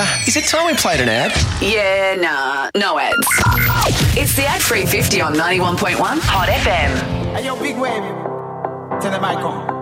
Is it time we played an ad? Yeah, nah, no ads. It's the ad-free 50 on 91.1 Hot FM. Hey, yo, big wave. Tell them I come.